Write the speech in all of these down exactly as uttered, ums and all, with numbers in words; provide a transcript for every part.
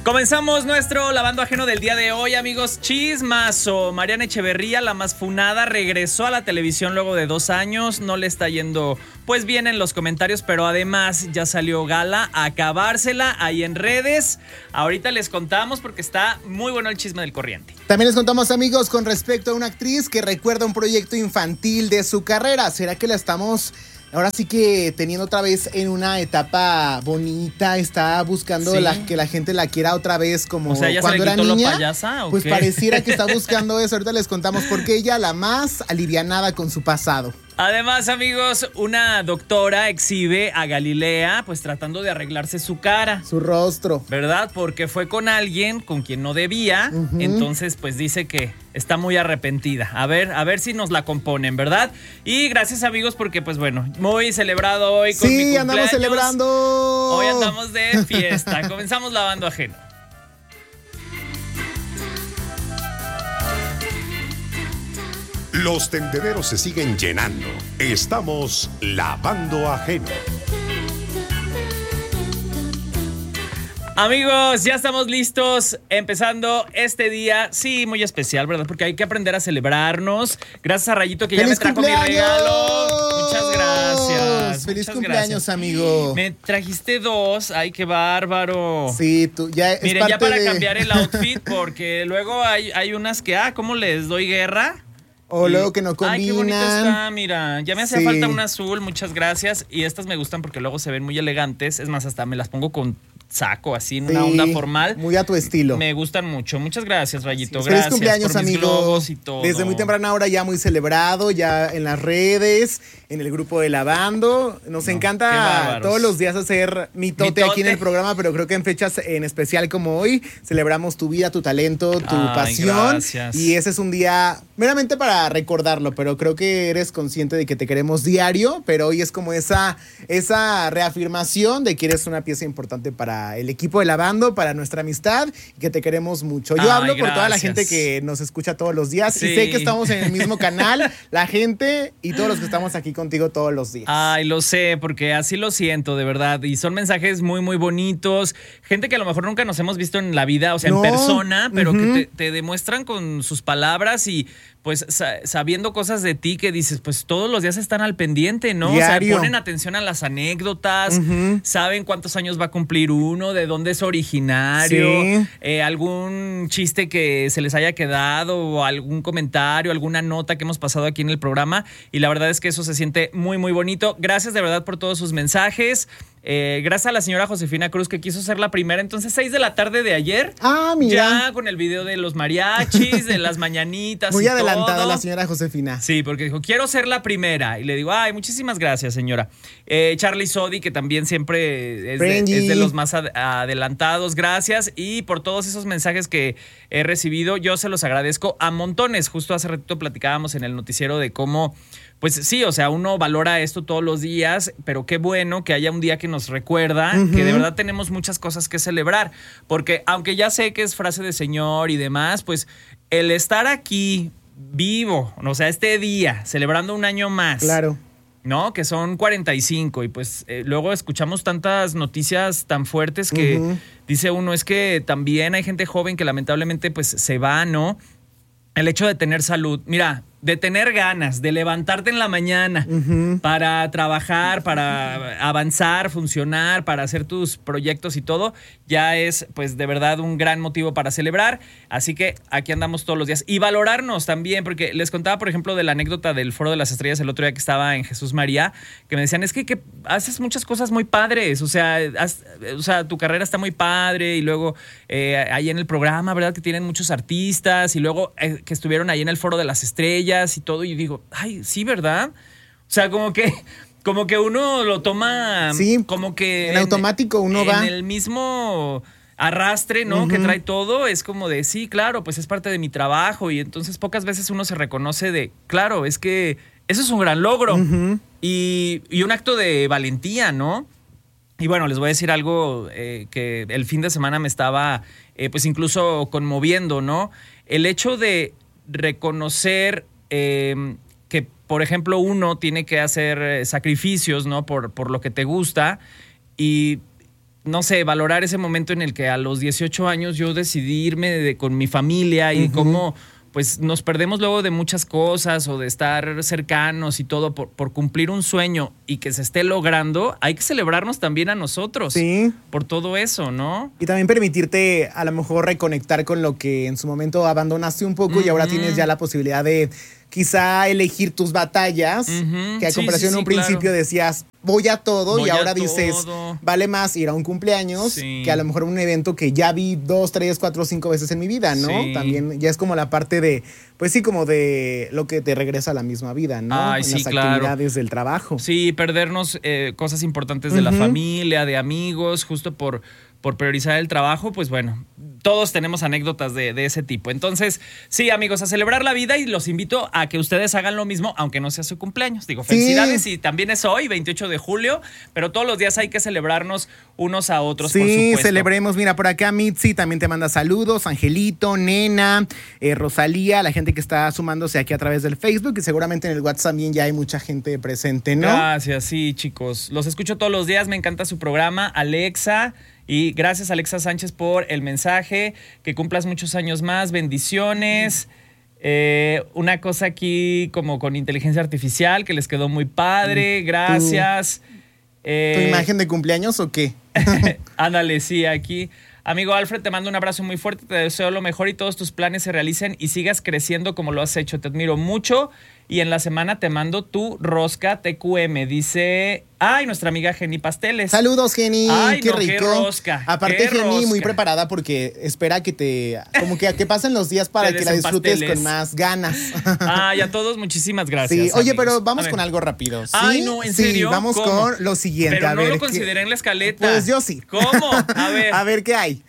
Comenzamos nuestro lavando ajeno del día de hoy, amigos. Chismazo. Mariana Echeverría, la más funada, regresó a la televisión luego de dos años. No le está yendo pues bien en los comentarios, pero además ya salió gala a acabársela ahí en redes. Ahorita les contamos porque está muy bueno el chisme del corriente. También les contamos, amigos, con respecto a una actriz que recuerda un proyecto infantil de su carrera. ¿Será que la estamos ahora sí que teniendo otra vez en una etapa bonita? Está buscando Sí. la, que la gente la quiera otra vez como O sea, ¿ya cuando se le era quitó lo niña. payasa, o Pues qué? pareciera que está buscando eso. Ahorita les contamos porque ella la más alivianada con su pasado. Además, amigos, una doctora exhibe a Galilea pues tratando de arreglarse su cara. Su rostro. ¿Verdad? Porque fue con alguien con quien no debía, uh-huh. Entonces pues dice que está muy arrepentida. A ver, a ver si nos la componen, ¿verdad? Y gracias, amigos, porque pues bueno, muy celebrado hoy con sí, mi cumpleaños. Andamos celebrando. Hoy andamos de fiesta. Comenzamos lavando ajeno. Los tendederos se siguen llenando. Estamos lavando ajeno. Amigos, ya estamos listos, empezando este día, sí, muy especial, ¿verdad? Porque hay que aprender a celebrarnos. Gracias a Rayito que ya me trajo cumpleaños! mi regalo. Muchas gracias. Feliz muchas cumpleaños, gracias. amigo. Me trajiste dos, ay, qué bárbaro. Sí, tú ya es Miren, parte ya para de... cambiar el outfit, porque luego hay, hay unas que, ah, ¿cómo les doy guerra? O y, luego que no combinan. Ay, qué bonito está, mira. Ya me hacía sí. falta un azul, muchas gracias. Y estas me gustan porque luego se ven muy elegantes. Es más, hasta me las pongo con saco, así, en sí, una onda formal. Muy a tu estilo. Me gustan mucho. Muchas gracias, Rayito. Sí, gracias. Feliz cumpleaños, por mis amigo. globos y todo. Desde muy temprana hora ya muy celebrado, ya en las redes, en el grupo de Lavando. Nos no, encanta todos los días hacer mitote, mitote aquí en el programa, pero creo que en fechas en especial como hoy, celebramos tu vida, tu talento, tu Ay, pasión. Gracias. Y ese es un día meramente para recordarlo, pero creo que eres consciente de que te queremos diario, pero hoy es como esa, esa reafirmación de que eres una pieza importante para el equipo de Lavando, para nuestra amistad y que te queremos mucho. Yo Ay, hablo gracias. por toda la gente que nos escucha todos los días sí. y sé que estamos en el mismo canal, la gente y todos los que estamos aquí contigo todos los días. Ay, lo sé, porque así lo siento, de verdad. Y son mensajes muy, muy bonitos. Gente que a lo mejor nunca nos hemos visto en la vida, o sea, no. en persona, pero uh-huh. que te, te demuestran con sus palabras y pues sabiendo cosas de ti que dices, pues todos los días están al pendiente, ¿no? Diario. O sea, ponen atención a las anécdotas, uh-huh. saben cuántos años va a cumplir uno, de dónde es originario, sí. eh, algún chiste que se les haya quedado o algún comentario, alguna nota que hemos pasado aquí en el programa y la verdad es que eso se siente muy, muy bonito. Gracias de verdad por todos sus mensajes. Eh, gracias a la señora Josefina Cruz que quiso ser la primera. Entonces, seis de la tarde de ayer. Ah, mira. Ya con el video de los mariachis, de las mañanitas. Muy y adelantada todo. La señora Josefina. Sí, porque dijo, quiero ser la primera. Y le digo, ay, muchísimas gracias, señora. Eh, Charlie Sodi, que también siempre es de, es de los más ad- adelantados. Gracias. Y por todos esos mensajes que he recibido, yo se los agradezco a montones. Justo hace ratito platicábamos en el noticiero de cómo. Pues sí, o sea, uno valora esto todos los días, pero qué bueno que haya un día que nos recuerda uh-huh. que de verdad tenemos muchas cosas que celebrar, porque aunque ya sé que es frase de señor y demás, pues el estar aquí vivo, o sea, este día, celebrando un año más. Claro. ¿No? Que son cuarenta y cinco y pues eh, luego escuchamos tantas noticias tan fuertes que uh-huh. dice uno, es que también hay gente joven que lamentablemente pues se va, ¿no? El hecho de tener salud, mira, de tener ganas, de levantarte en la mañana uh-huh. para trabajar, para avanzar, funcionar, para hacer tus proyectos y todo, ya es pues de verdad un gran motivo para celebrar. Así que aquí andamos todos los días. Y valorarnos también, porque les contaba, por ejemplo, de la anécdota del Foro de las Estrellas el otro día que estaba en Jesús María, que me decían, es que, que haces muchas cosas muy padres, o sea, has, o sea, tu carrera está muy padre y luego eh, ahí en el programa, ¿verdad? Que tienen muchos artistas y luego eh, que estuvieron ahí en el Foro de las Estrellas y todo, y digo, ay, sí, ¿verdad? O sea, como que, como que uno lo toma sí, como que en, en automático uno en va. En el mismo arrastre, ¿no? Uh-huh. Que trae todo, es como de, sí, claro, pues es parte de mi trabajo, y entonces pocas veces uno se reconoce de, claro, es que eso es un gran logro, uh-huh. y, y un acto de valentía, ¿no? Y bueno, les voy a decir algo eh, que el fin de semana me estaba, eh, pues incluso conmoviendo, ¿no? El hecho de reconocer eh, que, por ejemplo, uno tiene que hacer sacrificios, ¿no? Por, por lo que te gusta y, no sé, valorar ese momento en el que a los dieciocho años yo decidí irme de, con mi familia y uh-huh. cómo pues nos perdemos luego de muchas cosas o de estar cercanos y todo por, por cumplir un sueño y que se esté logrando. Hay que celebrarnos también a nosotros sí. por todo eso, ¿no? Y también permitirte a lo mejor reconectar con lo que en su momento abandonaste un poco uh-huh. y ahora tienes ya la posibilidad de quizá elegir tus batallas, uh-huh. que a comparación sí, sí, sí, en un principio claro. decías voy a todo voy y ahora dices todo. Vale más ir a un cumpleaños sí. que a lo mejor un evento que ya vi dos, tres, cuatro, cinco veces en mi vida, ¿no? Sí. También ya es como la parte de, pues sí, como de lo que te regresa a la misma vida, ¿no? Ay, en sí, las claro. actividades del trabajo. Sí, perdernos eh, cosas importantes de uh-huh. la familia, de amigos, justo por... por priorizar el trabajo, pues bueno, todos tenemos anécdotas de, de ese tipo. Entonces, sí, amigos, a celebrar la vida y los invito a que ustedes hagan lo mismo, aunque no sea su cumpleaños. Digo, felicidades sí. y también es hoy, veintiocho de julio, pero todos los días hay que celebrarnos unos a otros, sí, por supuesto. Sí, celebremos. Mira, por acá Mitzi también te manda saludos, Angelito, Nena, eh, Rosalía, la gente que está sumándose aquí a través del Facebook y seguramente en el WhatsApp también ya hay mucha gente presente, ¿no? Gracias, sí, chicos. Los escucho todos los días, me encanta su programa. Alexa... Y gracias, Alexa Sánchez, por el mensaje. Que cumplas muchos años más. Bendiciones. Eh, una cosa aquí como con inteligencia artificial que les quedó muy padre. Gracias. ¿Tu, eh, ¿tu imagen de cumpleaños o qué? Ándale, sí, aquí. Amigo Alfred, te mando un abrazo muy fuerte. Te deseo lo mejor y todos tus planes se realicen y sigas creciendo como lo has hecho. Te admiro mucho. Y en la semana te mando tu rosca T Q M. Dice... Ay, nuestra amiga Jenny Pasteles. Saludos, Jenny. Ay, qué no, rico. Qué rosca. Aparte, qué Jenny, rosca. muy preparada porque espera que te... Como que, que pasen los días para que la disfrutes pasteles. Con más ganas. Ay, a todos muchísimas gracias. Sí, oye, amigos. Pero vamos con algo rápido. ¿Sí? Ay, no, ¿en serio? Sí, vamos ¿Cómo? con lo siguiente. Pero a no ver, lo consideré ¿qué? en la escaleta. Pues yo sí. ¿Cómo? A ver. A ver, ¿qué hay?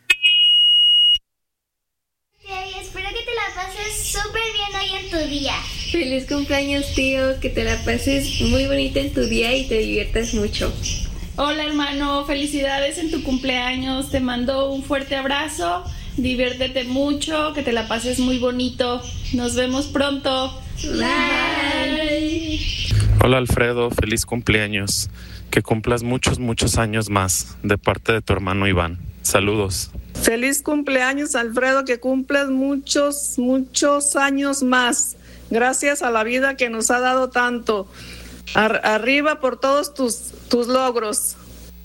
Espero que te la pases súper bien hoy en tu día. Feliz cumpleaños, tío, que te la pases muy bonita en tu día y te diviertas mucho. Hola, hermano, felicidades en tu cumpleaños, te mando un fuerte abrazo, diviértete mucho, que te la pases muy bonito, nos vemos pronto. Bye. Hola, Alfredo, feliz cumpleaños, que cumplas muchos, muchos años más de parte de tu hermano Iván. Saludos. Feliz cumpleaños, Alfredo, que cumplas muchos, muchos años más. Gracias a la vida que nos ha dado tanto. Ar- arriba por todos tus, tus logros.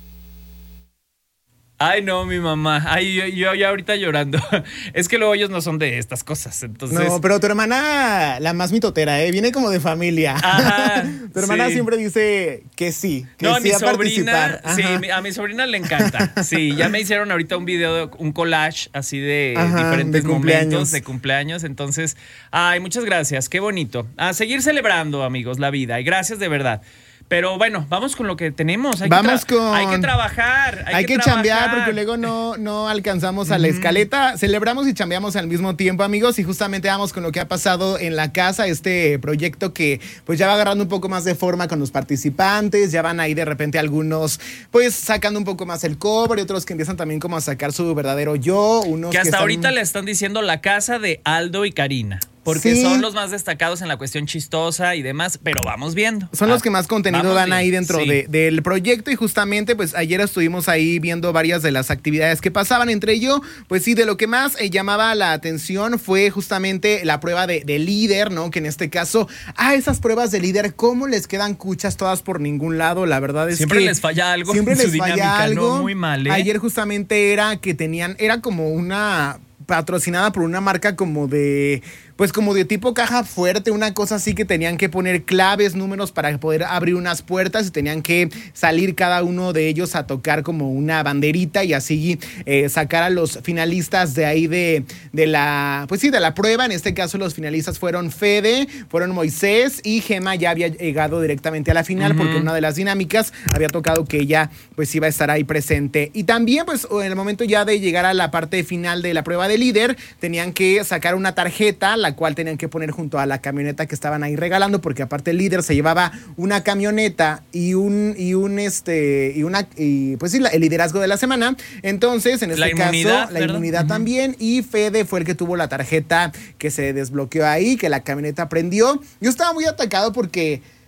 Ay, no, mi mamá. Ay, yo, yo ya ahorita llorando. Es que luego ellos no son de estas cosas, entonces... No, pero tu hermana, la más mitotera, ¿eh? Viene como de familia. Ajá, tu hermana sí. siempre dice que sí, que no, sí a mi a sobrina, participar. sí, a mi sobrina le encanta. Sí, ya me hicieron ahorita un video, un collage así de Ajá, diferentes de momentos cumpleaños. de cumpleaños. Entonces, ay, muchas gracias, qué bonito. A seguir celebrando, amigos, la vida. Y gracias de verdad. Pero bueno, vamos con lo que tenemos. Hay vamos que tra- con... Hay que trabajar. Hay, hay que, que chambear porque luego no, no alcanzamos a la escaleta. Celebramos y chambeamos al mismo tiempo, amigos. Y justamente vamos con lo que ha pasado en la casa. Este proyecto que pues ya va agarrando un poco más de forma con los participantes. Ya van ahí de repente algunos pues sacando un poco más el cobre. Y otros que empiezan también como a sacar su verdadero yo. Unos que hasta que están... ahorita le están diciendo la casa de Aldo y Karina. Porque sí. son los más destacados en la cuestión chistosa y demás, pero vamos viendo. Son ah, los que más contenido dan bien. Ahí dentro sí. de, del proyecto y justamente pues ayer estuvimos ahí viendo varias de las actividades que pasaban. Entre ello, pues sí, de lo que más eh, llamaba la atención fue justamente la prueba de, de líder, ¿no? Que en este caso, ah, esas pruebas de líder, ¿cómo les quedan cuchas todas por ningún lado? La verdad es siempre que... les falla algo. Siempre en les su falla dinámica, algo. ¿no? Muy mal, ¿eh? Ayer justamente era que tenían, era como una... patrocinada por una marca como de, pues como de tipo caja fuerte, una cosa así que tenían que poner claves, números para poder abrir unas puertas y tenían que salir cada uno de ellos a tocar como una banderita y así eh, sacar a los finalistas de ahí de, de la, pues sí, de la prueba. En este caso los finalistas fueron Fede, fueron Moisés y Gema ya había llegado directamente a la final uh-huh. porque en una de las dinámicas había tocado que ella pues iba a estar ahí presente. Y también pues en el momento ya de llegar a la parte final de la prueba de líder, tenían que sacar una tarjeta, la cual tenían que poner junto a la camioneta que estaban ahí regalando, porque aparte el líder se llevaba una camioneta y un, y un este, y una, y pues sí, la, el liderazgo de la semana. Entonces, en este la caso, la ¿verdad? inmunidad uh-huh. también, y Fede fue el que tuvo la tarjeta que se desbloqueó ahí, que la camioneta prendió. Yo estaba muy atacado porque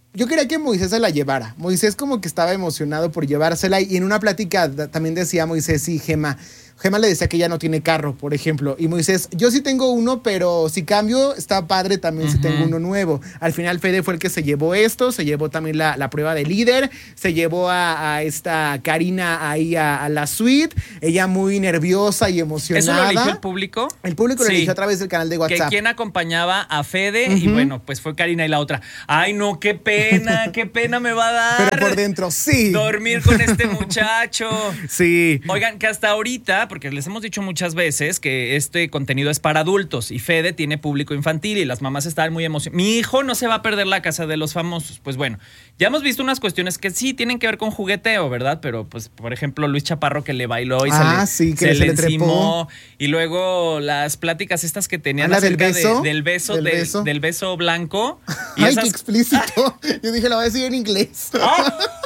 yo quería que Moisés se la llevara. Moisés como que estaba emocionado por llevársela y en una plática también decía Moisés y Gema. Gema le decía que ella no tiene carro, por ejemplo. Y Moisés, yo sí tengo uno, pero si cambio, está padre también uh-huh. si tengo uno nuevo. Al final, Fede fue el que se llevó esto, se llevó también la, la prueba de líder, se llevó a, a esta Karina ahí a, a la suite. Ella muy nerviosa y emocionada. ¿Eso lo eligió el público? El público sí. lo eligió a través del canal de WhatsApp. Que quién acompañaba a Fede uh-huh. y bueno, pues fue Karina y la otra. Ay, no, qué pena, qué pena me va a dar. Pero por dentro, sí. Dormir con este muchacho. Sí. Oigan, que hasta ahorita, porque les hemos dicho muchas veces que este contenido es para adultos y Fede tiene público infantil y las mamás estaban muy emocionadas. Mi hijo no se va a perder la casa de los famosos. Pues bueno, ya hemos visto unas cuestiones que sí tienen que ver con jugueteo, ¿verdad? Pero pues, por ejemplo, Luis Chaparro que le bailó y ah, se le, sí, que se se le, le encimó. Y luego las pláticas estas que tenían ¿La del beso? De, del beso, ¿Del, de, beso? del beso blanco. Y Ay, esas... qué explícito. Yo dije, la voy a decir en inglés. Oh,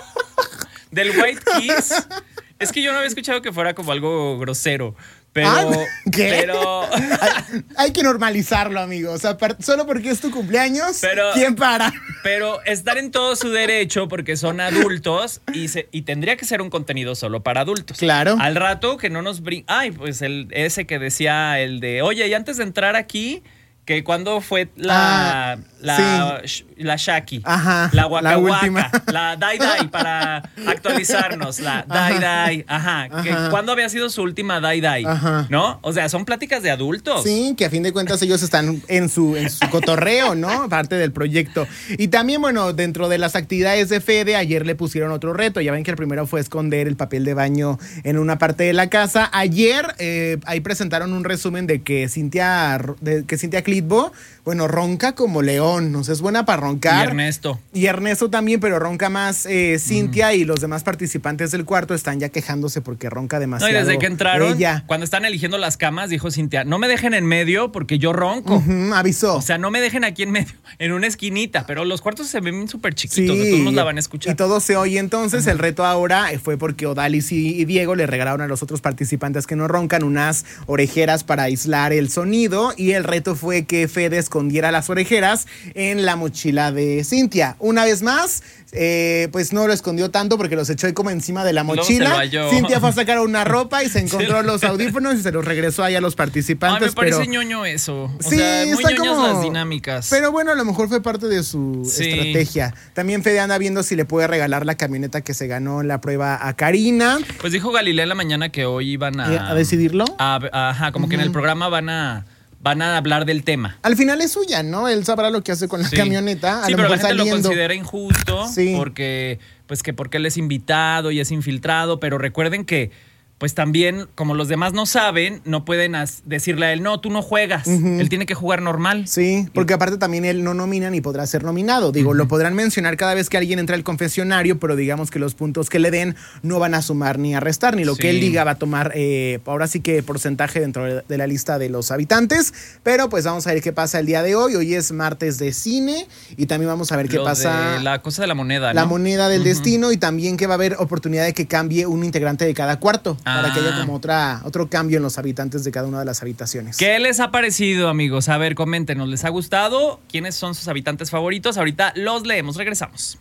del white kiss. Es que yo no había escuchado que fuera como algo grosero. Pero, ¿Ah? ¿Qué? pero hay, hay que normalizarlo, amigo. O sea, solo porque es tu cumpleaños, pero, ¿quién para? Pero estar en todo su derecho porque son adultos y, se, y tendría que ser un contenido solo para adultos. Claro. Al rato que no nos brin... Ay, pues el ese que decía el de, oye, y antes de entrar aquí, que cuando fue la... Ah, la, sí. la Shaki, ajá, la Waka Waka, la Dai Dai para actualizarnos, la Dai Dai, ajá, ajá. Que ¿cuándo había sido su última Dai Dai? Ajá. ¿No? O sea, son pláticas de adultos. Sí, que a fin de cuentas ellos están en su, en su cotorreo, ¿no? Parte del proyecto. Y también, bueno, dentro de las actividades de Fede, ayer le pusieron otro reto. Ya ven que el primero fue esconder el papel de baño en una parte de la casa. Ayer eh, ahí presentaron un resumen de que Cintia, de que Cintia Clitbo, bueno, ronca como león, no sé, es buena para roncar. Y Ernesto. Y Ernesto también, pero ronca más eh, Cintia mm. y los demás participantes del cuarto están ya quejándose porque ronca demasiado. No, y desde que entraron, ella. Cuando están eligiendo las camas, dijo Cintia, no me dejen en medio porque yo ronco. Uh-huh, avisó. O sea, no me dejen aquí en medio, en una esquinita, pero los cuartos se ven súper chiquitos, sí, todos nos la van a escuchar. Y todo se oye. Entonces, uh-huh. el reto ahora fue porque Odalis y, y Diego le regalaron a los otros participantes que no roncan unas orejeras para aislar el sonido y el reto fue que Fede escondiera las orejeras en la mochila de Cintia. Una vez más, eh, pues no lo escondió tanto porque los echó ahí como encima de la mochila. Cintia fue a sacar una ropa y se encontró sí. los audífonos y se los regresó ahí a los participantes. Ay, me parece pero... ñoño eso. O sí, sea, muy está ñoñas como... las dinámicas. Pero bueno, a lo mejor fue parte de su sí. estrategia. También Fede anda viendo si le puede regalar la camioneta que se ganó en la prueba a Karina. Pues dijo Galilea en la mañana que hoy iban a... ¿A decidirlo? A, ajá, como uh-huh. que en el programa van a... Van a hablar del tema. Al final es suya, ¿no? Él sabrá lo que hace con la sí. camioneta. A sí, lo pero mejor la gente saliendo. lo considera injusto sí. porque, pues que porque él es invitado y es infiltrado, pero recuerden que pues también, como los demás no saben, no pueden decirle a él, no, tú no juegas. Uh-huh. Él tiene que jugar normal. Sí, porque aparte también él no nomina ni podrá ser nominado. Digo, uh-huh. lo podrán mencionar cada vez que alguien entra al confesionario, pero digamos que los puntos que le den no van a sumar ni a restar, ni lo sí. que él diga va a tomar, eh, ahora sí que porcentaje dentro de la lista de los habitantes. Pero pues vamos a ver qué pasa el día de hoy. Hoy es martes de cine y también vamos a ver qué lo pasa. De la cosa de la moneda, La ¿no? moneda del uh-huh. destino y también que va a haber oportunidad de que cambie un integrante de cada cuarto ah. para que haya como otra otro cambio en los habitantes de cada una de las habitaciones. ¿Qué les ha parecido, amigos? A ver, coméntenos, ¿les ha gustado? ¿Quiénes son sus habitantes favoritos? Ahorita los leemos, regresamos.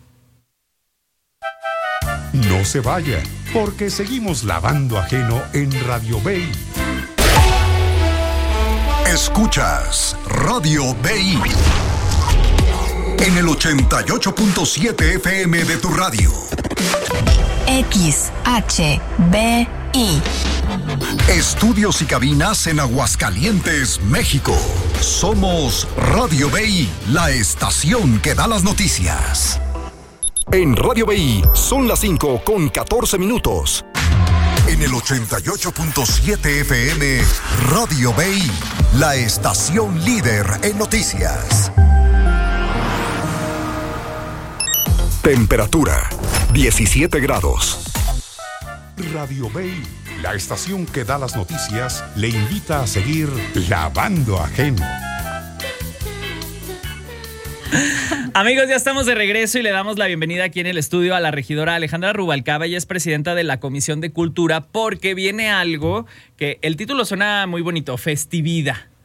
No se vaya, porque seguimos lavando ajeno en Radio Bay. Escuchas Radio Bay en el ochenta y ocho punto siete F M de tu radio. X H B I. Estudios y cabinas en Aguascalientes, México. Somos Radio Bay, la estación que da las noticias. En Radio Bay son las cinco con catorce minutos. En el ochenta y ocho punto siete F M, Radio Bay, la estación líder en noticias. Temperatura, diecisiete grados. Radio Bay, la estación que da las noticias, le invita a seguir lavando ajeno. Amigos, ya estamos de regreso y le damos la bienvenida aquí en el estudio a la regidora Alejandra Rubalcaba. Ella es presidenta de la Comisión de Cultura porque viene algo que el título suena muy bonito, festividad.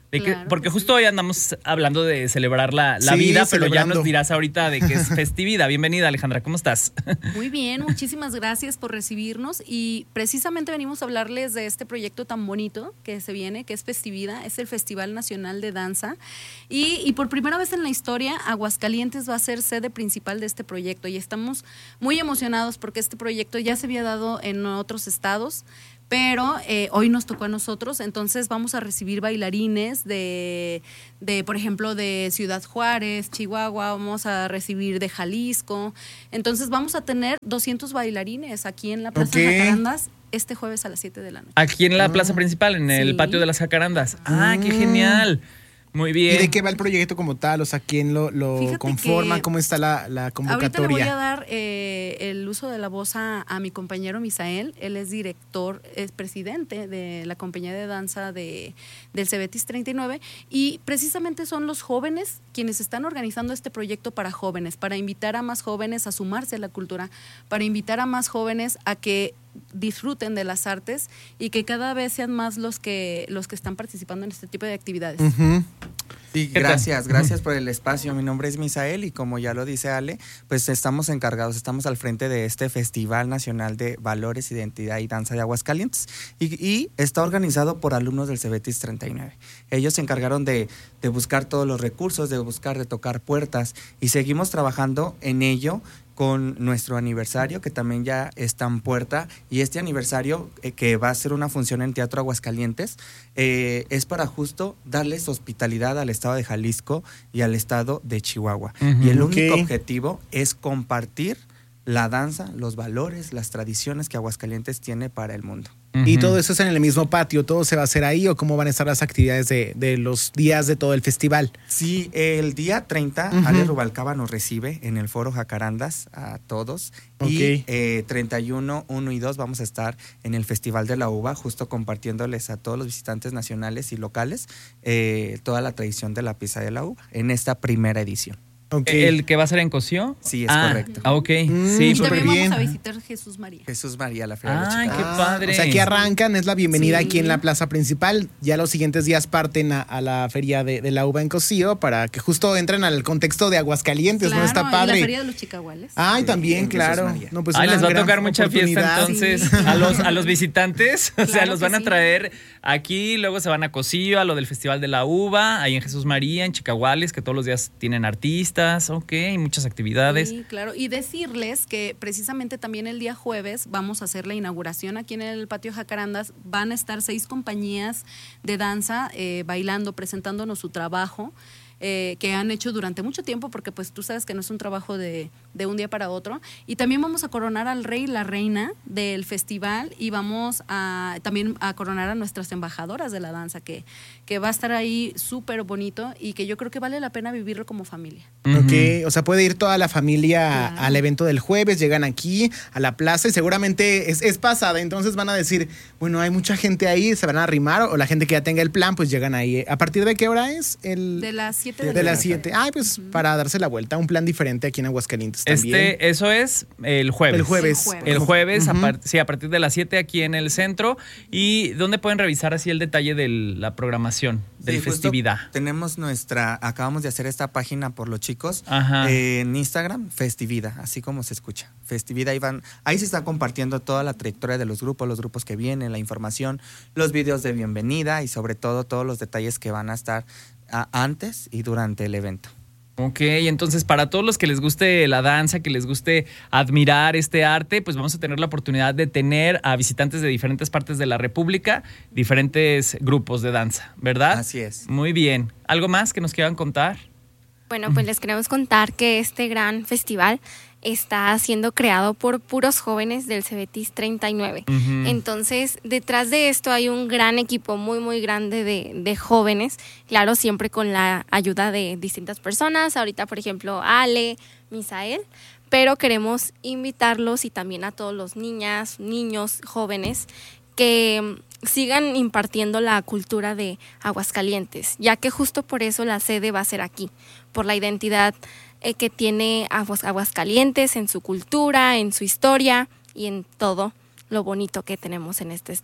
De que, Claro porque que justo hoy andamos hablando de celebrar la, la Sí, vida, pero ya celebrando. nos dirás ahorita de que es festividad. Bienvenida, Alejandra, ¿cómo estás? Muy bien, muchísimas gracias por recibirnos y precisamente venimos a hablarles de este proyecto tan bonito que se viene, que es Festivida, es el Festival Nacional de Danza y, y por primera vez en la historia Aguascalientes va a ser sede principal de este proyecto y estamos muy emocionados porque este proyecto ya se había dado en otros estados. Pero eh, hoy nos tocó a nosotros, entonces vamos a recibir bailarines de, de, por ejemplo, de Ciudad Juárez, Chihuahua, vamos a recibir de Jalisco. Entonces vamos a tener doscientos bailarines aquí en la Plaza Ok. Jacarandas este jueves a las siete de la noche. Aquí en la plaza principal, en el Sí. patio de las Jacarandas. Ah, qué genial. Muy bien. ¿Y de qué va el proyecto como tal? O sea, ¿quién lo, lo Fíjate conforma? que ¿Cómo está la, la Ahorita le voy a convocatoria? dar eh, el uso de la voz a, a mi compañero Misael. Él es director, es presidente de la compañía de danza de, del Cebetis treinta y nueve y precisamente son los jóvenes quienes están organizando este proyecto para jóvenes, para invitar a más jóvenes a sumarse a la cultura, para invitar a más jóvenes a que disfruten de las artes y que cada vez sean más los que los que están participando en este tipo de actividades. Ujú. Sí, ¿Qué tal? gracias, gracias por el espacio. Mi nombre es Misael y como ya lo dice Ale, pues estamos encargados, estamos al frente de este Festival Nacional de Valores, Identidad y Danza de Aguascalientes y, y está organizado por alumnos del Cebetis treinta y nueve. Ellos se encargaron de, de buscar todos los recursos, de buscar, de tocar puertas y seguimos trabajando en ello con nuestro aniversario, que también ya está en puerta, y este aniversario, eh, que va a ser una función en Teatro Aguascalientes, eh, es para justo darles hospitalidad al estado de Jalisco y al estado de Chihuahua. Ujú. Y el Ok. único objetivo es compartir la danza, los valores, las tradiciones que Aguascalientes tiene para el mundo. ¿Y Ujú. todo eso es en el mismo patio? ¿Todo se va a hacer ahí o cómo van a estar las actividades de, de los días de todo el festival? Sí, el día treinta, Ujú. Ale Rubalcaba nos recibe en el Foro Jacarandas a todos. Ok. Y eh, treinta y uno, uno y dos vamos a estar en el Festival de la Uva, justo compartiéndoles a todos los visitantes nacionales y locales eh, toda la tradición de la pieza de la uva en esta primera edición. Ok. ¿El que va a ser en Cosío? Sí, es Ah, correcto. Ah, ok. Mm, sí, Y súper también bien. vamos a visitar Jesús María. Jesús María, la Feria de los Ay, Chicanos. qué padre. O sea, aquí arrancan, es la bienvenida Sí. aquí en la plaza principal. Ya los siguientes días parten a, a la feria de, de la uva en Cocío para que justo entren al contexto de Aguascalientes, ¿no? Está Y la padre. Feria de los Chicahuales. Ay, Sí, también, en Jesús claro. María. No, pues Ay, una les va a gran tocar mucha fiesta oportunidad. entonces Sí. a los a los visitantes, o sea, Claro los que van a sí. traer aquí, luego se van a Cosío, a lo del Festival de la Uva, ahí en Jesús María, en Chicahuales, que todos los días tienen artistas, ok, muchas actividades. Sí, claro. Y decirles que precisamente también el día jueves vamos a hacer la inauguración aquí en el patio Jacarandas. Van a estar seis compañías de danza eh, bailando, presentándonos su trabajo. Eh, que han hecho durante mucho tiempo, porque pues tú sabes que no es un trabajo de, de un día para otro. Y también vamos a coronar al rey y la reina del festival y vamos a también a coronar a nuestras embajadoras de la danza, que, que va a estar ahí súper bonito y que yo creo que vale la pena vivirlo como familia. Ok, o sea, puede ir toda la familia Claro. al evento del jueves, llegan aquí a la plaza y seguramente es, es pasada, entonces van a decir, bueno, hay mucha gente ahí, se van a arrimar o la gente que ya tenga el plan, pues llegan ahí. ¿A partir de qué hora es? El, De las siete de, de, la las tarde. siete. Ay, pues para darse la vuelta, un plan diferente aquí en Aguascalientes también. Este, eso es el jueves. El jueves. El jueves. El jueves, a Ujú. par- sí, a partir de las siete aquí en el centro. ¿Y dónde pueden revisar así el detalle de la programación, de Sí, la justo festividad? Tenemos nuestra, acabamos de hacer esta página por los chicos Ajá. eh, en Instagram, Festivida, así como se escucha. Festivida, ahí, van, ahí se está compartiendo toda la trayectoria de los grupos, los grupos que vienen, la información, los videos de bienvenida y sobre todo todos los detalles que van a estar a- antes y durante el evento. Ok, entonces para todos los que les guste la danza, que les guste admirar este arte, pues vamos a tener la oportunidad de tener a visitantes de diferentes partes de la República, diferentes grupos de danza, ¿verdad? Así es. Muy bien. ¿Algo más que nos quieran contar? Bueno, pues les queremos contar que este gran festival está siendo creado por puros jóvenes del Cebetis treinta y nueve. Ujú. Entonces, detrás de esto hay un gran equipo muy, muy grande de, de jóvenes, claro, siempre con la ayuda de distintas personas, ahorita, por ejemplo, Ale, Misael, pero queremos invitarlos y también a todos los niñas, niños, jóvenes, que mm, sigan impartiendo la cultura de Aguascalientes, ya que justo por eso la sede va a ser aquí, por la identidad eh, que tiene Aguas- Aguascalientes en su cultura, en su historia y en todo lo bonito que tenemos en este estado.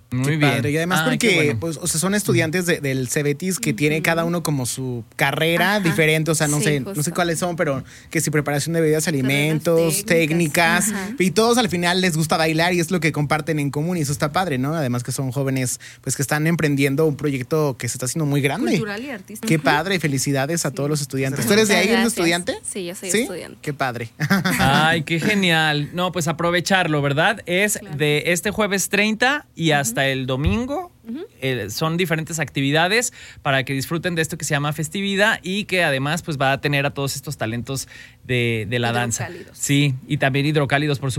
Muy Qué bien. padre. Y además Ay, qué porque bueno. pues, o sea, son estudiantes de- del Cebetis que tiene cada uno como su carrera Ajá. diferente, o sea, no Sí, sé, no justo. sé cuáles son, pero que si preparación de bebidas, alimentos, técnicas. técnicas, Ajá. y todos al final les gusta bailar y es lo que comparten en común y eso está padre, ¿no? Además que son jóvenes pues que están emprendiendo un proyecto que se está haciendo muy grande. Cultural y artístico. Qué padre, felicidades a todos los estudiantes. ¿Tú eres de Muchas ahí, eres gracias. estudiante? Sí, yo soy ¿Sí? estudiante. Qué padre. Ay, qué genial. No, pues aprovecharlo, ¿verdad? Es de este jueves treinta y hasta el domingo. Eh, son diferentes actividades para que disfruten de esto que se llama festividad y que además pues va a tener a todos estos talentos de, de la danza. Hidrocálidos. Sí, y también hidrocálidos, por supuesto.